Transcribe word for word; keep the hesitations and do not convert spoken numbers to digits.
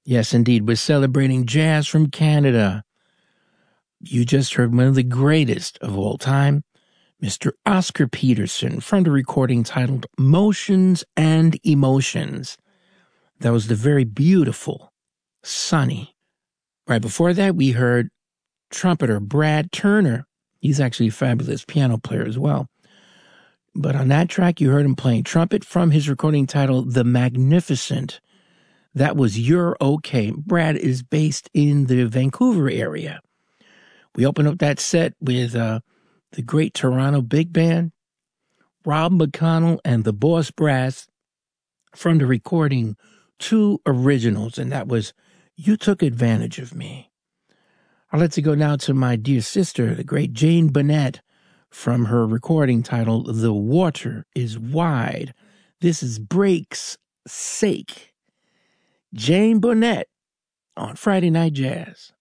Yes, indeed. We're celebrating jazz from Canada. You just heard one of the greatest of all time, Mister Oscar Peterson, from the recording titled Motions and Emotions. That was the very beautiful Sonny. Right before that, we heard trumpeter Brad Turner. He's actually a fabulous piano player as well. But on that track, you heard him playing trumpet from his recording titled The Magnificent. That was You're Okay. Brad is based in the Vancouver area. We opened up that set with uh, the great Toronto Big Band, Rob McConnell and the Boss Brass from the recording Two Originals, and that was You Took Advantage of Me. I'll let you go now to my dear sister, the great Jane Burnett, from her recording titled The Water is Wide. This is Break's Sake. Jane Burnett on Friday Night Jazz.